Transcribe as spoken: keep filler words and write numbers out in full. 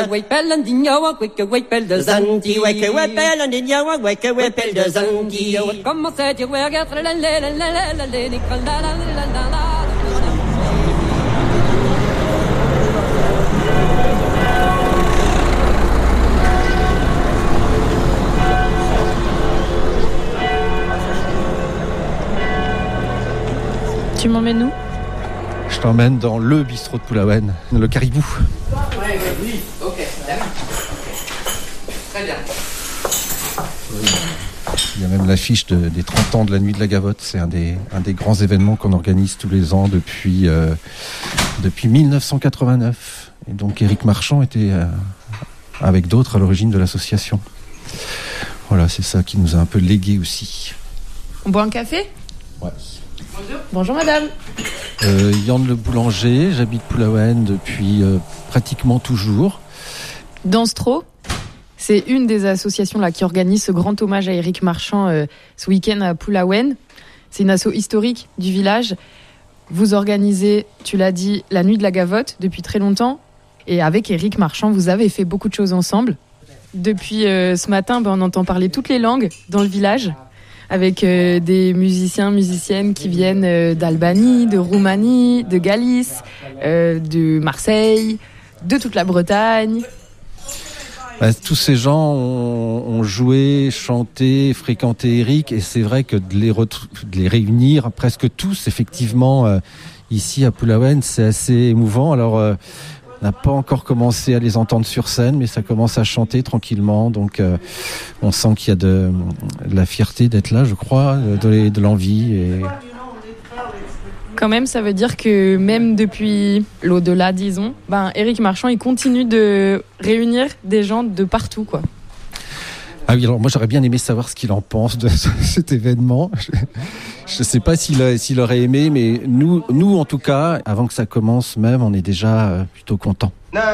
Tu m'emmènes où ? Je t'emmène dans le bistrot de Pulawen, le Caribou. Oui, oui, ok, d'accord. Très bien. Il y a même l'affiche de, des trente ans de la Nuit de la Gavotte. C'est un des, un des grands événements qu'on organise tous les ans depuis, euh, depuis dix-neuf cent quatre-vingt-neuf. Et donc Éric Marchand était euh, avec d'autres à l'origine de l'association. Voilà, c'est ça qui nous a un peu légué aussi. On boit un café ? Ouais. Bonjour. Bonjour madame. Euh, Yann le boulanger, j'habite Pulawen depuis euh, pratiquement toujours. Danstro, c'est une des associations là, qui organise ce grand hommage à Éric Marchand euh, ce week-end à Pulawen. C'est une asso historique du village. Vous organisez, tu l'as dit, la Nuit de la Gavotte depuis très longtemps. Et avec Éric Marchand, vous avez fait beaucoup de choses ensemble. Depuis euh, ce matin, ben, on entend parler toutes les langues dans le village, avec euh, des musiciens, musiciennes qui viennent euh, d'Albanie, de Roumanie, de Galice, euh, de Marseille, de toute la Bretagne. Bah, tous ces gens ont, ont joué, chanté, fréquenté Éric, et c'est vrai que de les, retr- de les réunir presque tous, effectivement, euh, ici à Pulawen, c'est assez émouvant. Alors, euh, on n'a pas encore commencé à les entendre sur scène, mais ça commence à chanter tranquillement. Donc, euh, on sent qu'il y a de, de la fierté d'être là, je crois, de, de l'envie. Et... Quand même, ça veut dire que même depuis l'au-delà, disons, ben, Éric Marchand, il continue de réunir des gens de partout, quoi. Ah oui, alors moi j'aurais bien aimé savoir ce qu'il en pense de cet événement. Je ne sais pas s'il, a, s'il aurait aimé, mais nous, nous en tout cas, avant que ça commence même, on est déjà plutôt contents.